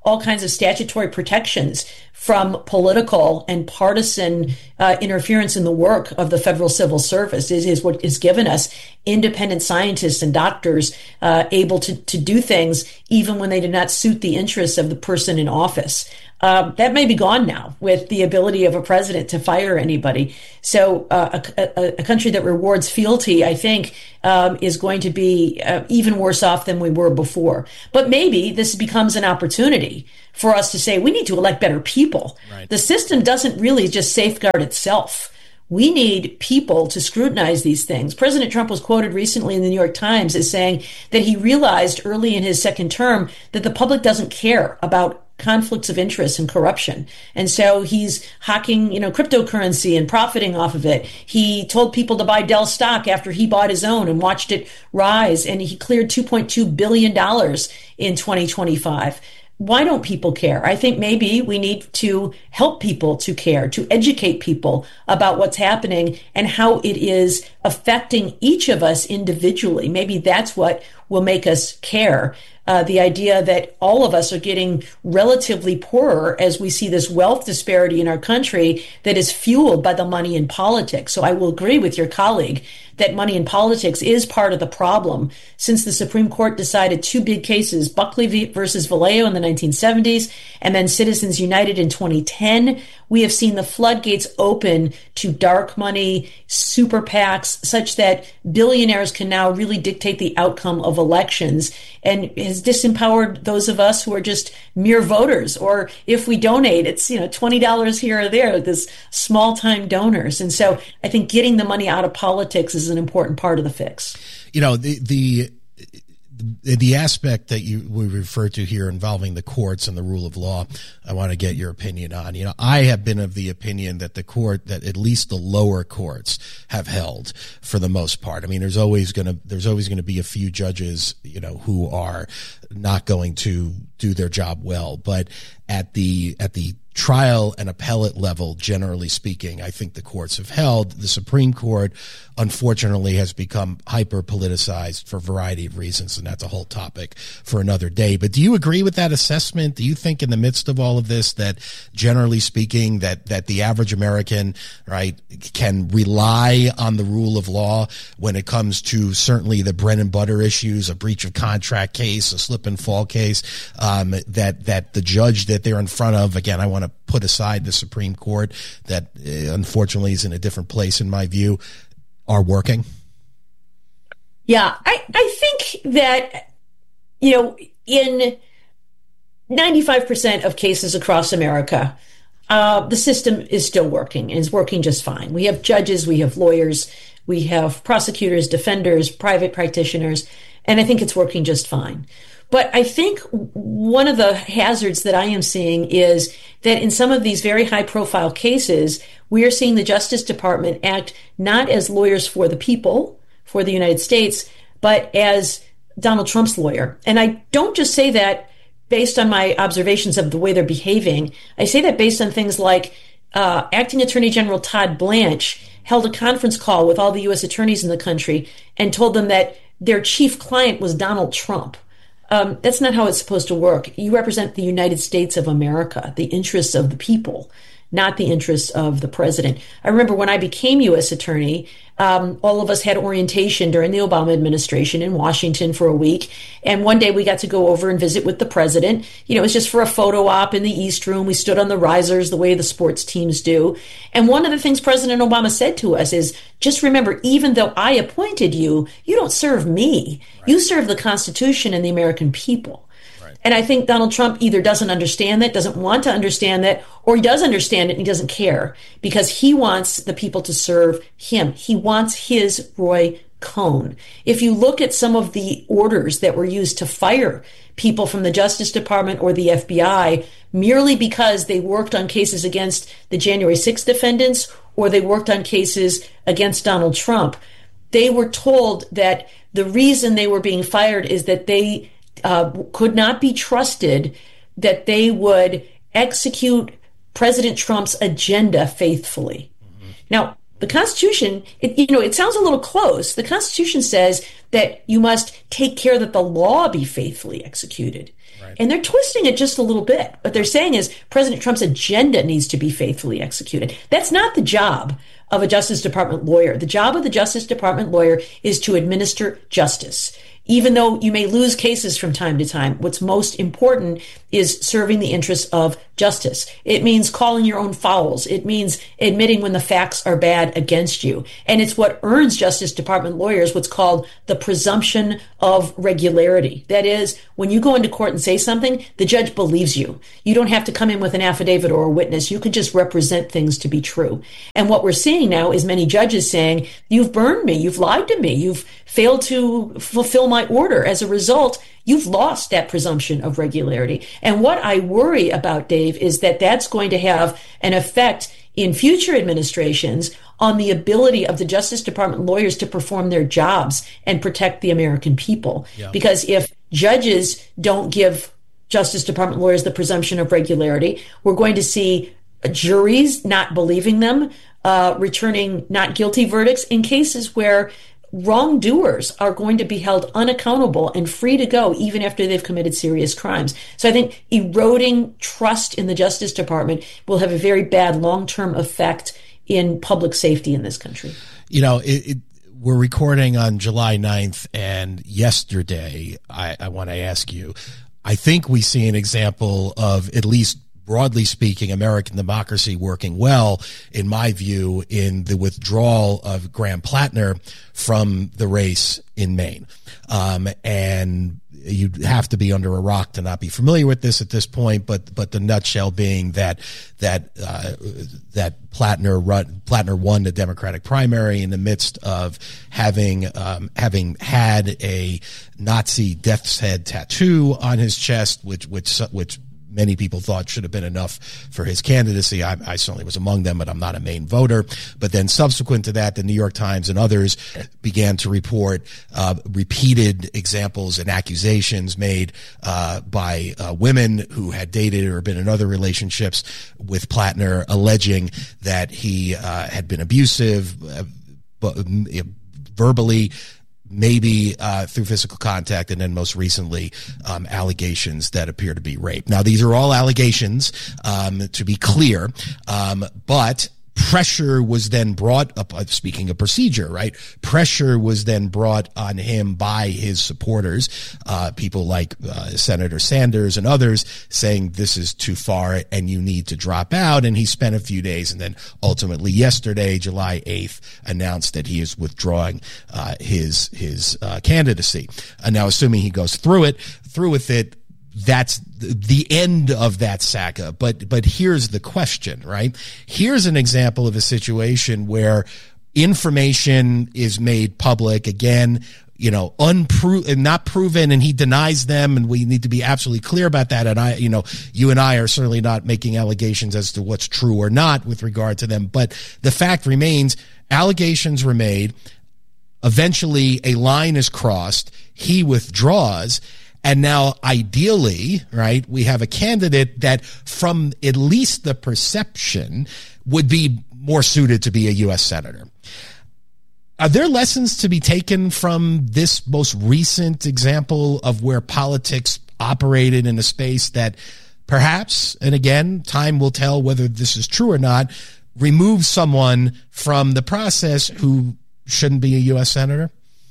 all kinds of statutory protections from political and partisan uh, interference in the work of the Federal Civil Service. It is what has given us independent scientists and doctors uh, able to, to do things even when they do not suit the interests of the person in office. Um, that may be gone now with the ability of a president to fire anybody. So uh, a, a, a country that rewards fealty, I think, um, is going to be uh, even worse off than we were before. But maybe this becomes an opportunity for us to say we need to elect better people. Right. The system doesn't really just safeguard itself. We need people to scrutinize these things. President Trump was quoted recently in the New York Times as saying that he realized early in his second term that the public doesn't care about conflicts of interest and corruption. And so he's hawking, you know, cryptocurrency and profiting off of it. He told people to buy Dell stock after he bought his own and watched it rise. And he cleared two point two billion dollars in twenty twenty-five. Why don't people care? I think maybe we need to help people to care, to educate people about what's happening and how it is affecting each of us individually. Maybe that's what will make us care. Uh, the idea that all of us are getting relatively poorer as we see this wealth disparity in our country that is fueled by the money in politics. So I will agree with your colleague that money in politics is part of the problem. Since the Supreme Court decided two big cases, Buckley versus Valeo in the nineteen seventies, and then Citizens United in twenty ten, we have seen the floodgates open to dark money, super PACs, such that billionaires can now really dictate the outcome of elections, and has disempowered those of us who are just mere voters. Or if we donate, it's, you know, twenty dollars here or there, this small-time donors. And so I think getting the money out of politics is an important part of the fix. You know, the the the aspect that you we refer to here involving the courts and the rule of law, I want to get your opinion on. You know, I have been of the opinion that the court, that at least the lower courts have held for the most part. I mean, there's always going to there's always going to be a few judges, you know, who are not going to do their job well, but at the at the trial and appellate level, generally speaking, I think the courts have held. The Supreme Court, unfortunately, has become hyper politicized for a variety of reasons, and that's a whole topic for another day. But do you agree with that assessment? Do you think in the midst of all of this that, generally speaking, that, that the average American, right, can rely on the rule of law when it comes to certainly the bread and butter issues, a breach of contract case, a slip and fall case, um, that, that the judge that they're in front of, again, I want to put aside the Supreme Court that uh, unfortunately is in a different place in my view, are working? Yeah, I, I think that, you know, in ninety-five percent of cases across America, uh, the system is still working and is working just fine. We have judges, we have lawyers, we have prosecutors, defenders, private practitioners, and I think it's working just fine. But I think one of the hazards that I am seeing is that in some of these very high-profile cases, we are seeing the Justice Department act not as lawyers for the people, for the United States, but as Donald Trump's lawyer. And I don't just say that based on my observations of the way they're behaving. I say that based on things like uh, Acting Attorney General Todd Blanche held a conference call with all the U S attorneys in the country and told them that their chief client was Donald Trump. Um, that's not how it's supposed to work. You represent the United States of America, the interests of the people, not the interests of the president. I remember when I became U S attorney, um, all of us had orientation during the Obama administration in Washington for a week. And one day we got to go over and visit with the president. You know, it was just for a photo op in the East Room. We stood on the risers the way the sports teams do. And one of the things President Obama said to us is, just remember, even though I appointed you, you don't serve me. Right. You serve the Constitution and the American people. And I think Donald Trump either doesn't understand that, doesn't want to understand that, or he does understand it and he doesn't care because he wants the people to serve him. He wants his Roy Cohn. If you look at some of the orders that were used to fire people from the Justice Department or the F B I merely because they worked on cases against the January sixth defendants or they worked on cases against Donald Trump, they were told that the reason they were being fired is that they Uh, could not be trusted that they would execute President Trump's agenda faithfully. Mm-hmm. Now, the Constitution, it, you know, it sounds a little close. The Constitution says that you must take care that the law be faithfully executed. Right. Right. And they're twisting it just a little bit. What they're saying is President Trump's agenda needs to be faithfully executed. That's not the job of a Justice Department lawyer. The job of the Justice Department lawyer is to administer justice. Even though you may lose cases from time to time, what's most important is serving the interests of justice. It means calling your own fouls. It means admitting when the facts are bad against you. And it's what earns Justice Department lawyers what's called the presumption of regularity. That is, when you go into court and say something, the judge believes you. You don't have to come in with an affidavit or a witness. You can just represent things to be true. And what we're seeing now is many judges saying, you've burned me, you've lied to me, you've failed to fulfill my order. As a result, you've lost that presumption of regularity. And what I worry about, Dave, is that that's going to have an effect in future administrations on the ability of the Justice Department lawyers to perform their jobs and protect the American people. Yeah. Because if judges don't give Justice Department lawyers the presumption of regularity, we're going to see juries not believing them, uh, returning not guilty verdicts in cases where wrongdoers are going to be held unaccountable and free to go even after they've committed serious crimes. So I think eroding trust in the Justice Department will have a very bad long-term effect in public safety in this country. You know, it, it, we're recording on July ninth, and yesterday, I, I want to ask you, I think we see an example of, at least broadly speaking, American democracy working well, in my view, in the withdrawal of Graham Plattner from the race in Maine. Um, and you have to be under a rock to not be familiar with this at this point, but but the nutshell being that that uh, that Plattner run, Plattner won the Democratic primary in the midst of having um, having had a Nazi death's head tattoo on his chest, which which which. many people thought should have been enough for his candidacy. I, I certainly was among them, but I'm not a Maine voter. But then subsequent to that, the New York Times and others began to report uh, repeated examples and accusations made uh, by uh, women who had dated or been in other relationships with Plattner, alleging that he uh, had been abusive, uh, verbally, maybe uh, through physical contact, and then most recently um, allegations that appear to be rape. Now, these are all allegations, um, to be clear, um, but pressure was then brought up, uh, speaking of procedure, right? Pressure was then brought on him by his supporters, uh, people like uh, Senator Sanders and others, saying this is too far and you need to drop out. And he spent a few days, and then ultimately yesterday, July eighth, announced that he is withdrawing uh, his his uh, candidacy. And now, assuming he goes through it, through with it, that's the end of that saga. But but here's the question, right? Here's an example of a situation where information is made public, again, you know, unproven, not proven, and he denies them, and we need to be absolutely clear about that. And I, you know, you and I are certainly not making allegations as to what's true or not with regard to them. But the fact remains, allegations were made. Eventually, a line is crossed. He withdraws. And now, ideally, right, we have a candidate that, from at least the perception, would be more suited to be a U S senator. Are there lessons to be taken from this most recent example of where politics operated in a space that perhaps, and again, time will tell whether this is true or not, removes someone from the process who shouldn't be a U S senator?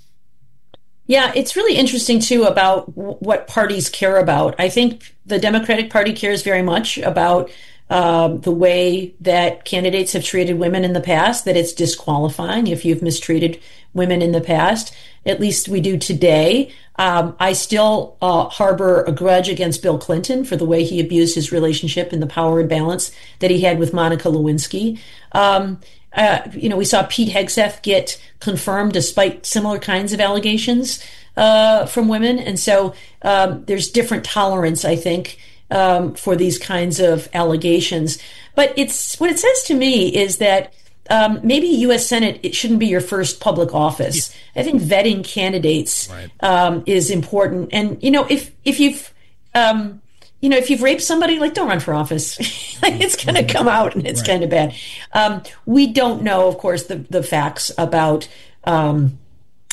Yeah, it's really interesting, too, about w- what parties care about. I think the Democratic Party cares very much about um, the way that candidates have treated women in the past, that it's disqualifying if you've mistreated women in the past. At least we do today. Um, I still uh, harbor a grudge against Bill Clinton for the way he abused his relationship and the power imbalance that he had with Monica Lewinsky. Um, Uh, you know, we saw Pete Hegseth get confirmed despite similar kinds of allegations uh, from women. And so um, there's different tolerance, I think, um, for these kinds of allegations. But it's what it says to me is that um, maybe U S Senate, it shouldn't be your first public office. Yeah. I think vetting candidates right. um, is important. And, you know, if, if you've... Um, You know, if you've raped somebody, like, don't run for office. Like, it's going to come out, and it's right. kind of bad. Um, we don't know, of course, the, the facts about um,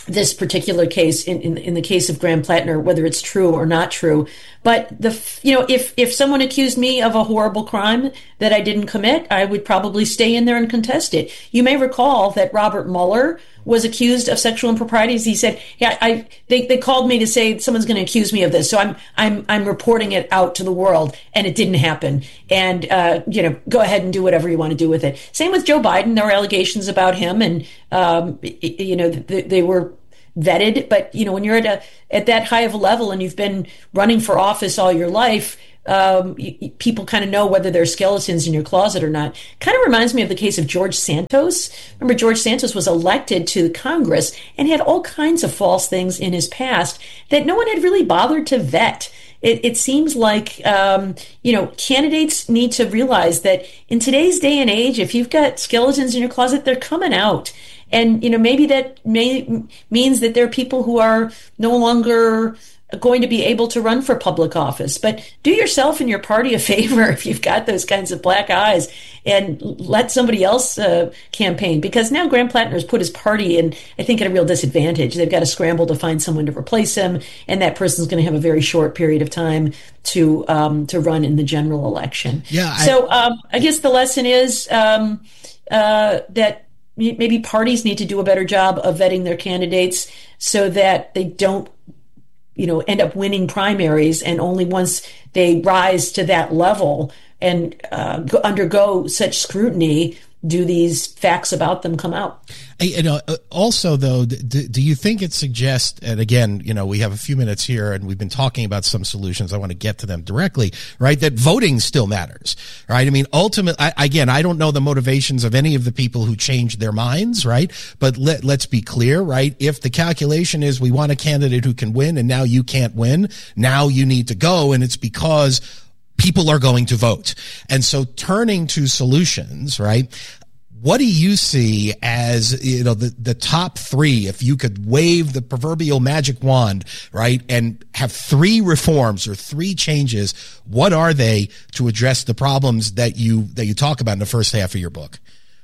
this particular case, in, in in the case of Graham Plattner, whether it's true or not true. But the you know, if if someone accused me of a horrible crime that I didn't commit, I would probably stay in there and contest it. You may recall that Robert Mueller was accused of sexual improprieties. He said, "Yeah, I they, they called me to say someone's going to accuse me of this, so I'm I'm I'm reporting it out to the world, and it didn't happen. And uh, you know, go ahead and do whatever you want to do with it." Same with Joe Biden. There were allegations about him, and um, you know, they, they were vetted. But you know, when you're at a at that high of a level and you've been running for office all your life, um, you, people kind of know whether there are skeletons in your closet or not. Kind of reminds me of the case of George Santos. Remember, George Santos was elected to Congress and had all kinds of false things in his past that no one had really bothered to vet. It, it seems like, um, you know, candidates need to realize that in today's day and age, if you've got skeletons in your closet, they're coming out. And, you know, maybe that may, means that there are people who are no longer going to be able to run for public office. But do yourself and your party a favor if you've got those kinds of black eyes and let somebody else uh, campaign. Because now Graham Plattner has put his party in, I think, at a real disadvantage. They've got to scramble to find someone to replace him, and that person's going to have a very short period of time to um, to run in the general election. Yeah. I- so um, I guess the lesson is um, uh, that maybe parties need to do a better job of vetting their candidates so that they don't, you know, end up winning primaries, and only once they rise to that level and uh, go, undergo such scrutiny do these facts about them come out. You know, also, though, do, do you think it suggests, and again, you know, we have a few minutes here and we've been talking about some solutions. I want to get to them directly, right? That voting still matters, right? I mean, ultimately, I, again, I don't know the motivations of any of the people who changed their minds, right? But let, let's be clear, right? If the calculation is we want a candidate who can win and now you can't win, now you need to go, and it's because people are going to vote. And so turning to solutions, right? What do you see as, you know, the, the top three, if you could wave the proverbial magic wand, right, and have three reforms or three changes, what are they to address the problems that you, that you talk about in the first half of your book?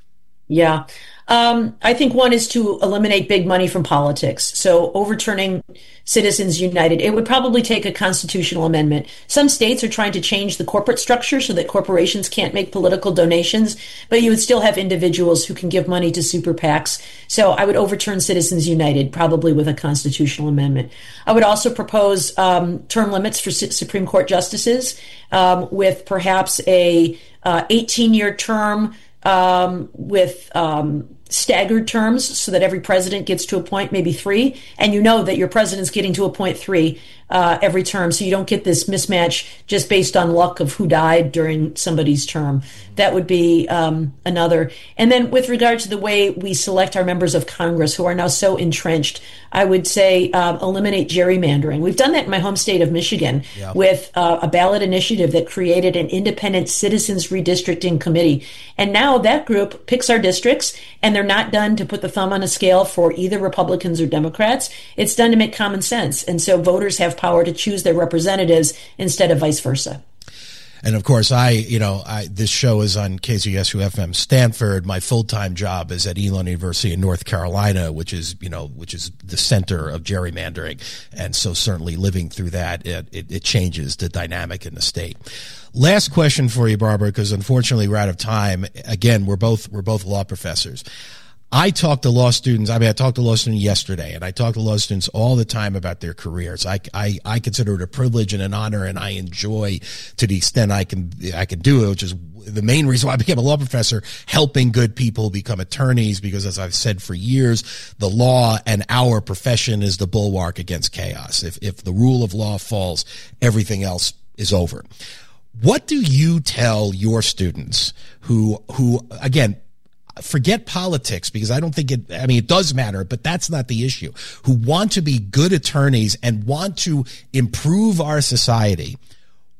Yeah. Um, I think one is to eliminate big money from politics. So overturning Citizens United, it would probably take a constitutional amendment. Some states are trying to change the corporate structure so that corporations can't make political donations, but you would still have individuals who can give money to super PACs. So I would overturn Citizens United, probably with a constitutional amendment. I would also propose um, term limits for S- Supreme Court justices, um, with perhaps a uh, eighteen-year term Um, with um, staggered terms so that every president gets to appoint maybe three, and you know that your president's getting to appoint three uh, every term, so you don't get this mismatch just based on luck of who died during somebody's term. That would be um, another. And then with regard to the way we select our members of Congress who are now so entrenched, I would say uh, eliminate gerrymandering. We've done that in my home state of Michigan yeah. with uh, a ballot initiative that created an independent citizens redistricting committee. And now that group picks our districts, and they're not done to put the thumb on a scale for either Republicans or Democrats. It's done to make common sense. And so voters have power to choose their representatives instead of vice versa. And of course, I, you know, I, this show is on K Z S U F M Stanford. My full-time job is at Elon University in North Carolina, which is, you know, which is the center of gerrymandering. And so certainly living through that, it, it, it changes the dynamic in the state. Last question for you, Barbara, because unfortunately we're out of time. Again, we're both, we're both law professors. I talk to law students. I mean, I talked to law students yesterday, and I talk to law students all the time about their careers. I, I, I consider it a privilege and an honor, and I enjoy to the extent I can, I can do it, which is the main reason why I became a law professor, helping good people become attorneys, because as I've said for years, the law and our profession is the bulwark against chaos. If, if the rule of law falls, everything else is over. What do you tell your students who, who, again, forget politics, because I don't think it, I mean, it does matter, but that's not the issue, who want to be good attorneys and want to improve our society?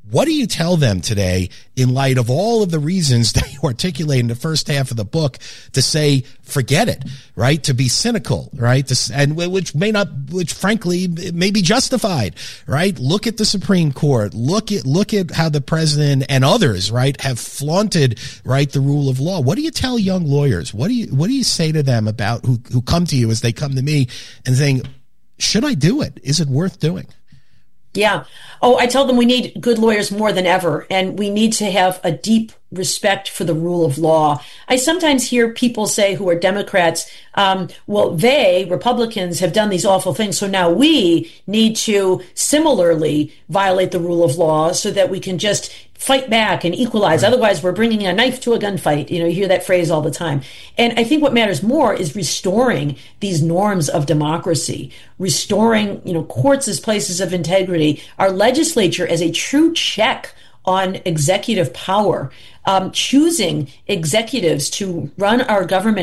What do you tell them today in light of all of the reasons that you articulate in the first half of the book to say, forget it, right? To be cynical, right? To, and which may not, which frankly may be justified, right? Look at the Supreme Court. Look at, look at how the president and others, right, have flaunted, right, the rule of law. What do you tell young lawyers? What do you, what do you say to them about who, who come to you as they come to me and saying, should I do it? Is it worth doing? Yeah. Oh, I tell them we need good lawyers more than ever, and we need to have a deep respect for the rule of law. I sometimes hear people say who are Democrats, um, well, they, Republicans, have done these awful things, so now we need to similarly violate the rule of law so that we can just fight back and equalize. Right. Otherwise, we're bringing a knife to a gunfight. You know, you hear that phrase all the time. And I think what matters more is restoring these norms of democracy, restoring, you know, courts as places of integrity, our legislature as a true check on executive power, um, choosing executives to run our government